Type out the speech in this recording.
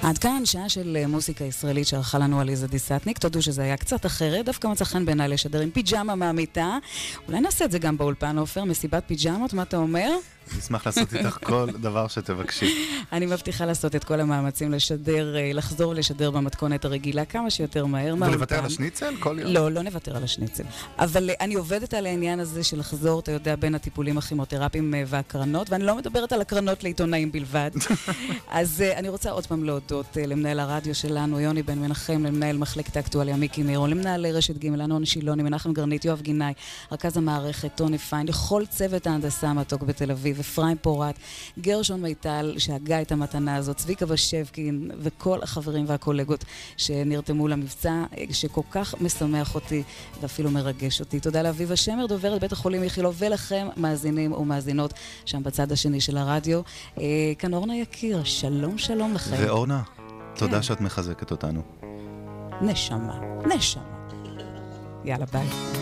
עד כאן שעה של מוסיקה ישראלית שערכה לנו עליזה דיסטניק. תודו שזה היה קצת אחרת, דווקא מצא חן בעיניי לשדר עם פיג'מה מהמיטה. אולי נעשה את זה גם באולפן, עופר, מסיבת פיג'מות, מה אתה אומר? נשמח לעשות איתך כל דבר שתבקשי. אני מבטיחה לעשות את כל המאמצים לשדר, לחזור לשדר במתכונת הרגילה כמה שיותר מהר. ולוותר על השניצל כל יום? לא, לא נוותר על השניצל. אבל אני עובדת על העניין הזה של לחזור, אתה יודע, בין הטיפולים הכימותרפיים והקרנות, ואני לא מדברת על הקרנות לעיתונאים בלבד. אז אני רוצה עוד פעם להודות למנהל הרדיו שלנו, יוני בן מנחם, למנהל מחלקת האקטואליה מיקי מירון, למנהל רשת ג' אלון שילוני, מנחם גרנית, יואב גיני, רכז המערכת, טוני פיין, לכל צוות ההנדסה המתוק בתל אביב, אפרים פורט, גרשון מיטל שהגה את המתנה הזאת, צביקה בשבקין וכל החברים והקולגות שנרתמו למבצע, שכל כך משמח אותי ואפילו מרגש אותי. תודה לאביבה שמר, דוברת בית החולים איכילוב, ולכם מאזינים ומאזינות שם בצד השני של הרדיו. כאן אורנה יקיר, שלום שלום לכם. ואורנה, תודה שאת מחזקת אותנו. נשמה. יאללה ביי.